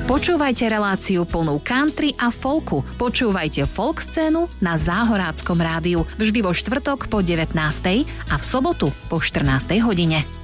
Počúvajte reláciu plnú country a folku. Počúvajte folk scénu na Záhoráckom rádiu vždy vo štvrtok po 19. a v sobotu po 14. hodine.